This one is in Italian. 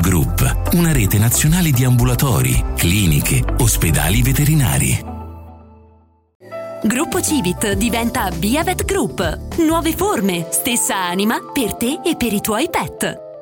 Group, una rete nazionale di ambulatori, cliniche, ospedali veterinari. Gruppo Civit diventa Biavet Group. Nuove forme, stessa anima per te e per i tuoi pet.